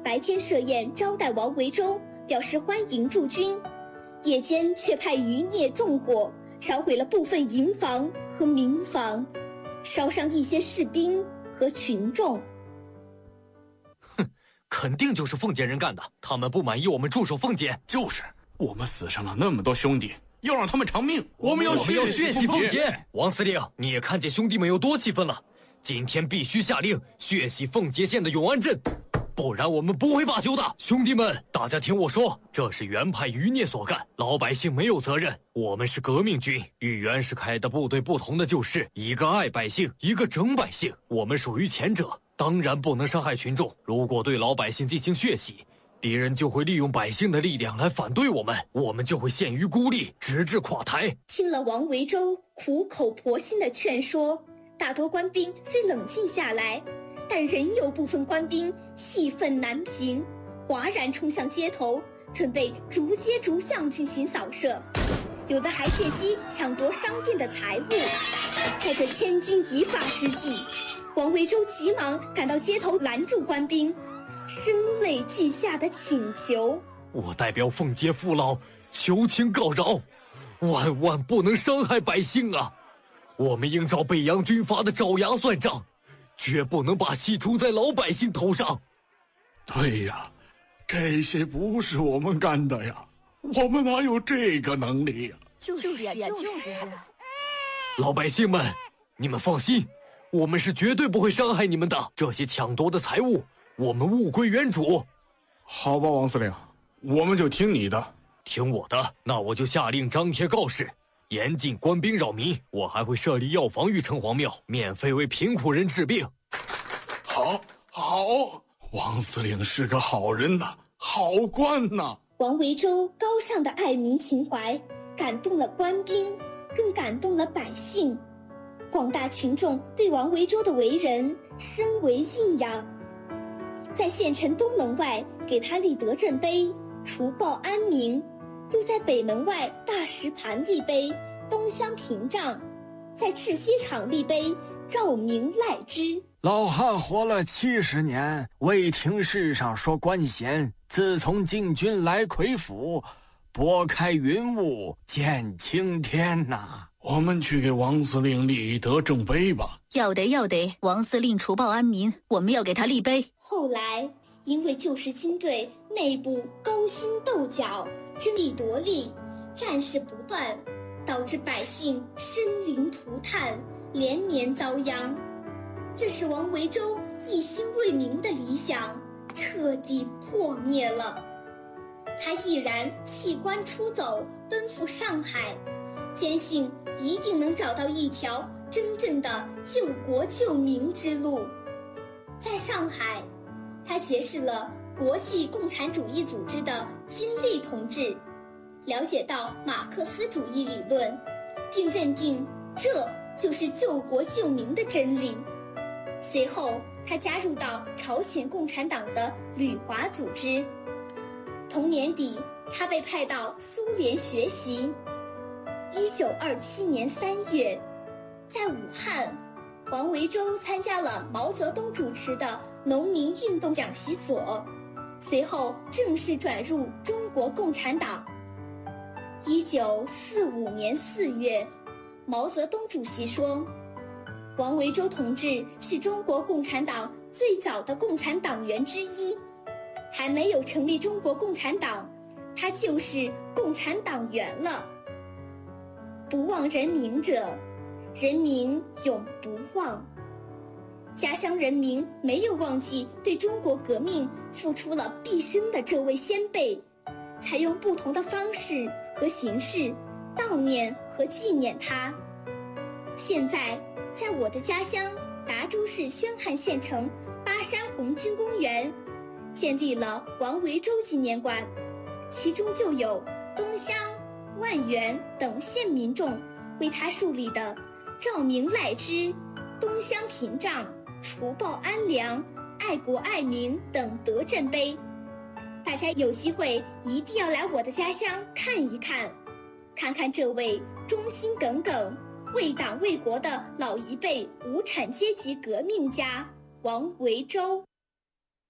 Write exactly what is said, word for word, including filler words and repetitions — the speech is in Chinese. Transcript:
白天设宴招待王维洲，表示欢迎驻军，夜间却派余孽纵火，烧毁了部分营房和民房，烧伤一些士兵和群众。 哼，肯定就是奉节人干的，他们不满意我们驻守奉节。 就是，我们死伤了那么多兄弟，要让他们偿命，我们要血洗奉节。王司令，你也看见兄弟们有多气愤了，今天必须下令血洗奉节县的永安镇，不然我们不会罢休的。兄弟们，大家听我说，这是原派余孽所干，老百姓没有责任。我们是革命军，与袁世凯的部队不同的就是，一个爱百姓，一个整百姓。我们属于前者，当然不能伤害群众。如果对老百姓进行血洗，敌人就会利用百姓的力量来反对我们，我们就会陷于孤立，直至垮台。 听了王维洲苦口婆心的劝说，大多官兵虽冷静下来，但仍有部分官兵气愤难平，哗然冲向街头，准备逐街逐巷进行扫射，有的还借机抢夺商店的财物。在这千钧一发之际，王维洲急忙赶到街头拦住官兵，声泪俱下的请求： 我代表奉节父老求情告饶，万万不能伤害百姓啊！我们应照北洋军阀的爪牙算账，绝不能把戏出在老百姓头上。 对呀，这些不是我们干的呀，我们哪有这个能力呀？ 就是呀，就是啊。 老百姓们，你们放心，我们是绝对不会伤害你们的。这些抢夺的财物，我们物归原主。 好吧，王司令，我们就听你的。 听我的，那我就下令张贴告示，严禁官兵扰民。我还会设立药房于城隍庙，免费为贫苦人治病。 好，好，王司令是个好人呐，好官呐。 王维洲高尚的爱民情怀感动了官兵，更感动了百姓。广大群众对王维洲的为人深为敬仰，在县城东门外给他立德政碑，除暴安民，又在北门外大石盘立碑，东乡屏障，在赤溪场立碑，照明赖之。 老汉活了七十年，未听世上说官衔。自从进军来魁府，拨开云雾见青天呐、啊！ 我们去给王司令立德政碑吧。 要得要得，王司令除暴安民，我们要给他立碑。 后来因为旧时军队内部勾心斗角，争利夺利，战事不断，导致百姓生灵涂炭，连年遭殃。这使王维洲一心为民的理想彻底破灭了。他毅然弃官出走，奔赴上海，坚信一定能找到一条真正的救国救民之路。在上海，他结识了国际共产主义组织的金立同志，了解到马克思主义理论，并认定这就是救国救民的真理。随后，他加入到朝鲜共产党的旅华组织。同年底，他被派到苏联学习。一九二七年三月，在武汉，王维洲参加了毛泽东主持的农民运动讲习所，随后正式转入中国共产党。一九四五年四月，毛泽东主席说，王维洲同志是中国共产党最早的共产党员之一，还没有成立中国共产党，他就是共产党员了。不忘人民者，人民永不忘。家乡人民没有忘记对中国革命付出了毕生的这位先辈，采用不同的方式和形式悼念和纪念他。现在在我的家乡达州市宣汉县城巴山红军公园建立了王维洲纪念馆，其中就有东乡、万源等县民众为他树立的照明赖之、东乡屏障、除暴安良、爱国爱民等德政碑。大家有机会一定要来我的家乡看一看，看看这位忠心耿耿、为党为国的老一辈无产阶级革命家王维洲。